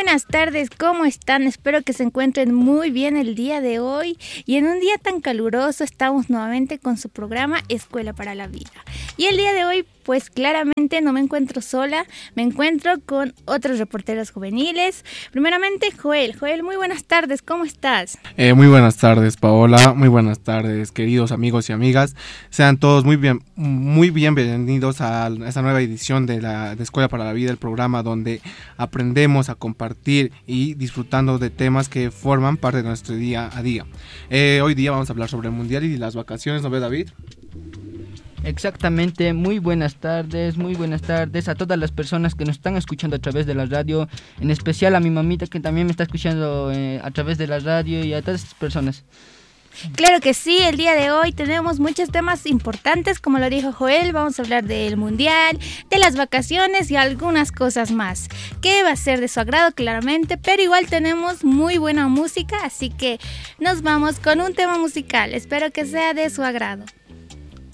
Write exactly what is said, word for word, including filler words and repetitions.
buenas tardes, ¿cómo están? Espero que se encuentren muy bien el día de hoy y en un día tan caluroso estamos nuevamente con su programa Escuela para la Vida. Y el día de hoy pues claramente no me encuentro sola, me encuentro con otros reporteros juveniles. Primeramente Joel, Joel, muy buenas tardes, ¿cómo estás? Eh, muy buenas tardes Paola, muy buenas tardes queridos amigos y amigas, sean todos muy bien, muy bienvenidos a esta nueva edición de la de Escuela para la Vida, el programa donde aprendemos a compartir y disfrutando de temas que forman parte de nuestro día a día. Eh, hoy día vamos a hablar sobre el Mundial y las vacaciones, ¿no ve, David? Exactamente, muy buenas tardes, muy buenas tardes a todas las personas que nos están escuchando a través de la radio, en especial a mi mamita que también me está escuchando eh, a través de la radio y a todas estas personas. Claro que sí, el día de hoy tenemos muchos temas importantes, como lo dijo Joel, vamos a hablar del mundial, de las vacaciones y algunas cosas más, que va a ser de su agrado claramente, pero igual tenemos muy buena música, así que nos vamos con un tema musical, espero que sea de su agrado.